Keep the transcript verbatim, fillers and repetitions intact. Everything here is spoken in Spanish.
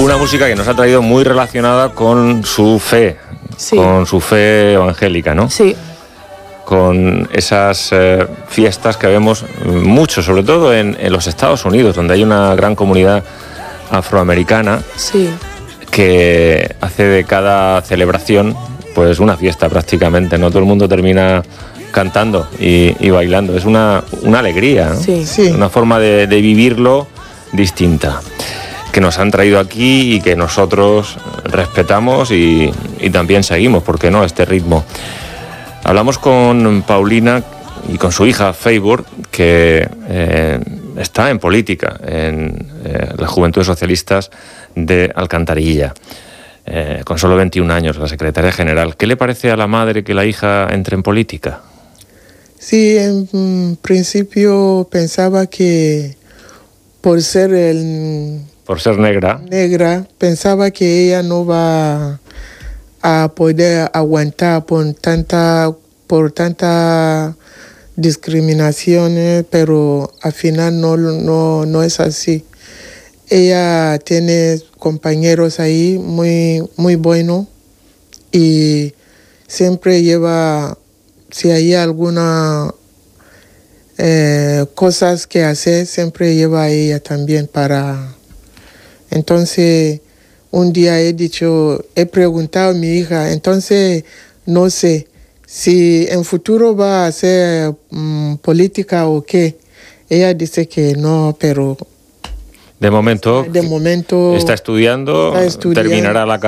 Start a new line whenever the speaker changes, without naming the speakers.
Una música que nos ha traído muy relacionada con su fe, sí. con su fe evangélica, ¿no?
Sí.
Con esas eh, fiestas que vemos mucho, sobre todo en, en los Estados Unidos, donde hay una gran comunidad afroamericana,
sí.
que hace de cada celebración pues una fiesta prácticamente, ¿no? Todo el mundo termina cantando y, y bailando. Es una, una alegría, ¿no?
Sí.
Sí.
Una forma de, de vivirlo distinta, que nos han traído aquí y que nosotros respetamos y, y también seguimos, ¿por qué no?, este ritmo. Hablamos con Paulina y con su hija Favour, que eh, está en política, en eh, las Juventudes Socialistas de Alcantarilla, eh, con solo veintiún años, la secretaria general. ¿Qué le parece a la madre que la hija entre en política?
Sí, en principio pensaba que por ser el...
Por ser negra.
Negra, pensaba que ella no va a poder aguantar por tanta, por tanta discriminación, pero al final no, no, no es así. Ella tiene compañeros ahí muy, muy buenos y siempre lleva, si hay alguna eh, cosas que hacer, siempre lleva a ella también para... Entonces, un día he dicho, he preguntado a mi hija, entonces no sé si en futuro va a hacer um, política o qué. Ella dice que no, pero...
De momento,
de momento
está estudiando,
está estudiando.
terminará la